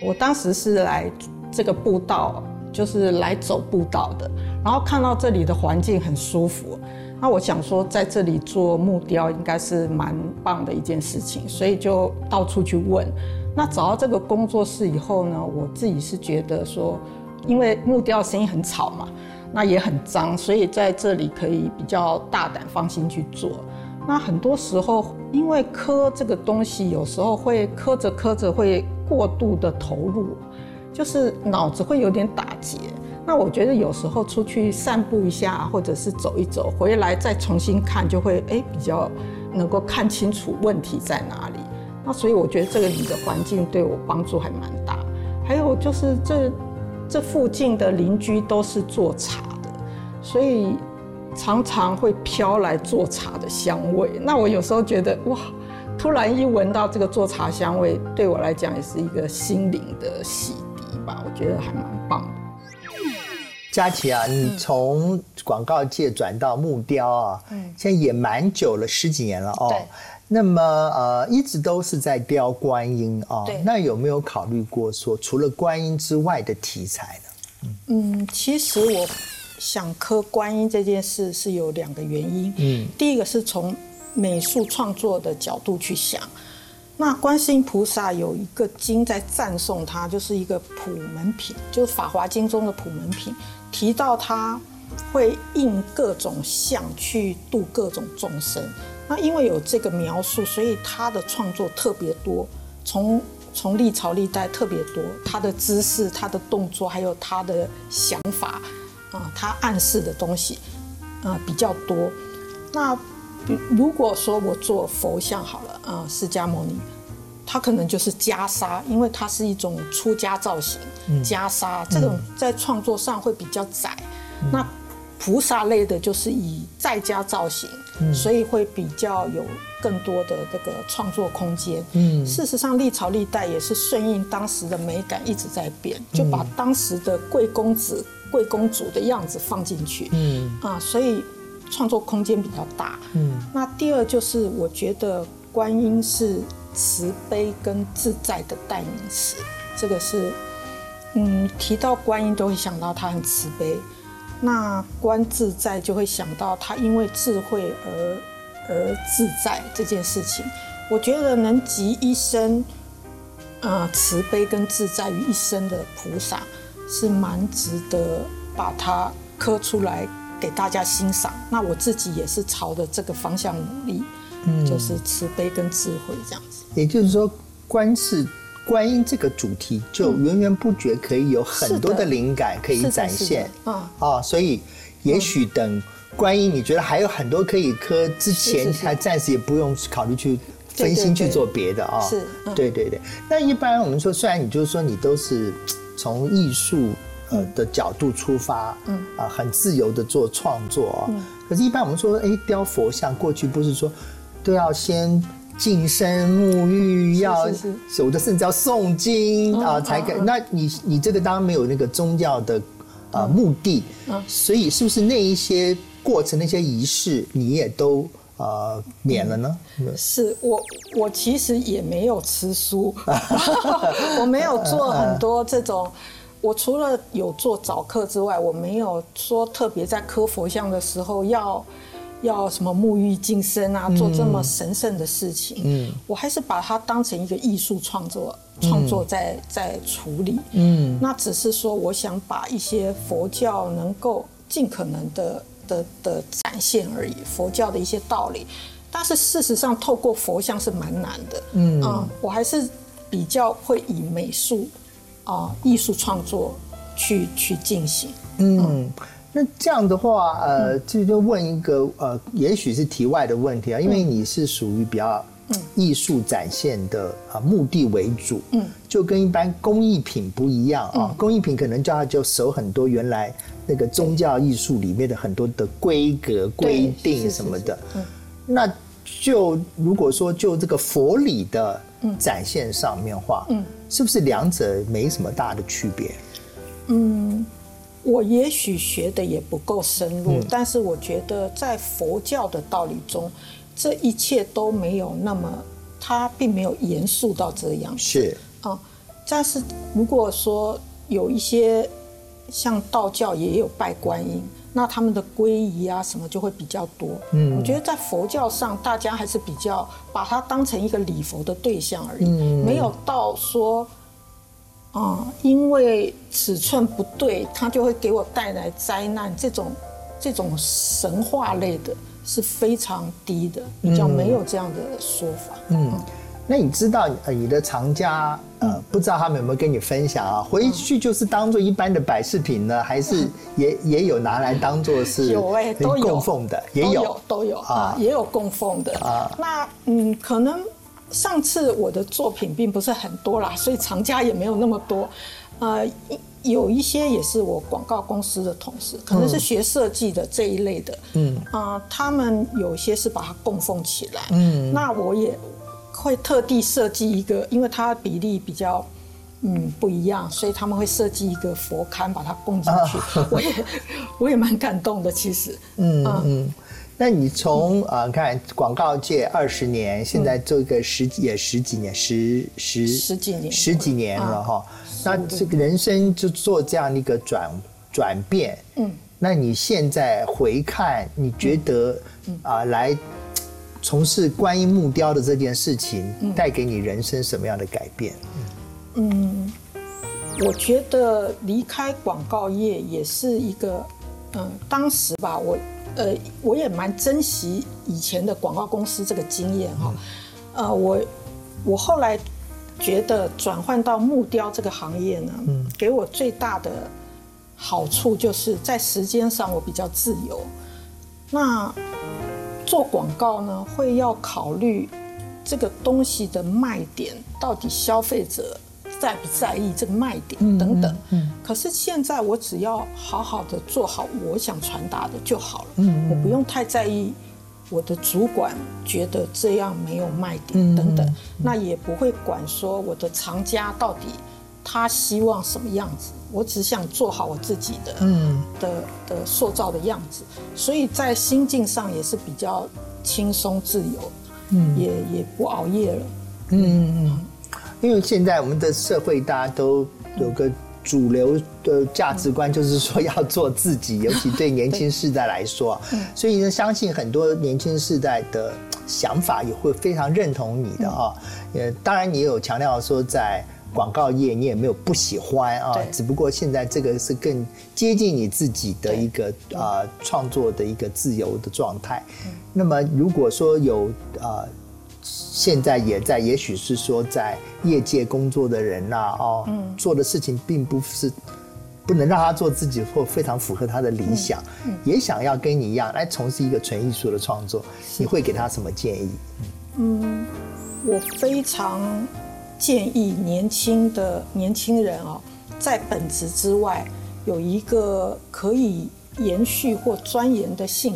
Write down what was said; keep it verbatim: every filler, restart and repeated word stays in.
我当时是来这个步道，就是来走步道的，然后看到这里的环境很舒服，那我想说在这里做木雕应该是蛮棒的一件事情，所以就到处去问。那找到这个工作室以后呢，我自己是觉得说，因为木雕声音很吵嘛，那也很脏，所以在这里可以比较大胆放心去做。那很多时候因为刻这个东西有时候会刻着刻着会过度的投入，就是脑子会有点打结。那我觉得有时候出去散步一下或者是走一走，回来再重新看就会哎比较能够看清楚问题在哪里。那所以我觉得这个里的环境对我帮助还蛮大。还有就是这这附近的邻居都是做茶的，所以常常会飘来做茶的香味。那我有时候觉得哇，突然一闻到这个做茶香味，对我来讲也是一个心灵的洗涤吧，我觉得还蛮棒的。 佳琪啊，你从广告界转到木雕啊，嗯，现在也蛮久了，十几年了哦。 对。 那么呃，一直都是在雕观音啊， 对。 那有没有考虑过说，除了观音之外的题材呢？ 嗯，嗯其实我想刻观音这件事是有两个原因。嗯，第一个是从美术创作的角度去想。那观世音菩萨有一个经在赞颂他，就是一个普门品，就是《法华经》中的普门品，提到他会应各种相去度各种众生。那因为有这个描述，所以他的创作特别多，从从历朝历代特别多，他的姿势、他的动作，还有他的想法，啊、呃，他暗示的东西，呃，比较多。那如果说我做佛像好了，啊、呃，释迦牟尼，它可能就是袈裟，因为它是一种出家造型，嗯、袈裟这种在创作上会比较窄。嗯、那菩萨类的就是以在家造型，嗯、所以会比较有更多的这个创作空间。嗯，事实上历朝历代也是顺应当时的美感一直在变，就把当时的贵公子、贵公主的样子放进去。嗯啊，所以创作空间比较大。嗯，那第二就是我觉得观音是慈悲跟自在的代名词，这个是嗯提到观音都会想到她很慈悲。那观自在就会想到他因为智慧而而自在这件事情，我觉得能集一生，呃，慈悲跟自在于一身的菩萨，是蛮值得把它刻出来给大家欣赏。那我自己也是朝着这个方向努力，嗯，就是慈悲跟智慧这样子。 也就是说，观世观音这个主题就源源不绝可以有很多的灵感可以展现， 啊、 哦，所以也许等观音你觉得还有很多可以刻之前，还暂时也不用考虑去分心去做别的啊。 是， 嗯、对对对。那一般我们说，虽然你就是说你都是从艺术呃的角度出发，嗯啊、呃，很自由的做创作啊，嗯、可是，一般我们说，哎，雕佛像过去不是说都要先净身沐浴，要有的甚至要诵经啊才可以。那你你这个当然没有那个宗教的啊目的，所以是不是那一些过程那些仪式你也都呃免了呢？ 是我我其实也没有吃素，我没有做很多这种。我除了有做早课之外，我没有说特别在刻佛像的时候要。要什么沐浴净身啊，做这么神圣的事情，嗯，我还是把它当成一个艺术创作，创作在在处理，嗯，那只是说我想把一些佛教能够尽可能的的的展现而已，佛教的一些道理，但是事实上透过佛像是蛮难的，嗯，嗯我还是比较会以美术啊艺术创作去去进行，嗯。 嗯那这样的话，呃，这就问一个呃，也许是题外的问题啊，因为你是属于比较艺术展现的啊、呃、目的为主，嗯，就跟一般工艺品不一样啊，嗯、工艺品可能叫它就守很多原来那个宗教艺术里面的很多的规格规定什么的，嗯，那就如果说就这个佛理的展现上面的话，嗯，是不是两者没什么大的区别？嗯。 我也许学的也不够深入，嗯、但是我觉得在佛教的道理中，这一切都没有那么，它并没有严肃到这样。 是啊、嗯， 但是如果说有一些像道教也有拜观音，那他们的皈依啊什么就会比较多。嗯，我觉得在佛教上，大家还是比较把它当成一个礼佛的对象而已，嗯、没有到说，啊、嗯，因为尺寸不对，他就会给我带来灾难。这种这种神话类的是非常低的，比较没有这样的说法。嗯。嗯， 那你知道呃你的藏家呃不知道他们有没有跟你分享啊？回去就是当做一般的摆饰品呢，还是也也有拿来当做是有哎都有供奉的，也有都有啊，也有供奉的啊。那嗯，可能上次我的作品并不是很多啦，所以藏家也没有那么多。呃，有一些也是我广告公司的同事，可能是学设计的这一类的，嗯啊、呃，他们有些是把它供奉起来，嗯，那我也会特地设计一个，因为它比例比较嗯不一样，所以他们会设计一个佛龛把它供进去。啊、我也我也蛮感动的，其实。嗯嗯。 嗯，那你从啊、呃、看广告界二十年，现在这个十也十几年，十十十几年十几年了哈。啊、那这个人生就做这样的一个转转变。嗯。那你现在回看，你觉得啊、呃、来从事观音木雕的这件事情，带给你人生什么样的改变？ 嗯，我觉得离开广告业也是一个，嗯，当时吧，我呃我也蛮珍惜以前的广告公司这个经验哈。呃，我我后来觉得转换到木雕这个行业呢，嗯，给我最大的好处就是在时间上我比较自由。那做广告呢，会要考虑这个东西的卖点，到底消费者在不在意这个卖点等等。嗯嗯嗯、可是现在我只要好好的做好我想传达的就好了，嗯嗯、我不用太在意我的主管觉得这样没有卖点等等，嗯嗯嗯、那也不会管说我的藏家到底他希望什么样子，我只想做好我自己的、嗯、的的塑造的样子，所以在心境上也是比较轻松自由，嗯、也也不熬夜了。嗯嗯嗯，因为现在我们的社会大家都有个主流的价值观，就是说要做自己，尤其对年轻世代来说，所以呢，相信很多年轻世代的想法也会非常认同你的啊。呃，当然你有强调说在广告业你也没有不喜欢啊，只不过现在这个是更接近你自己的一个啊、呃、创作的一个自由的状态。那么如果说有啊、呃、现在也在，也许是说在业界工作的人呐、啊，哦，嗯、做的事情并不是不能让他做自己或非常符合他的理想，嗯嗯、也想要跟你一样来从事一个纯艺术的创作，你会给他什么建议？ 嗯，我非常建议年轻的年轻人啊，在本职之外有一个可以延续或钻研的兴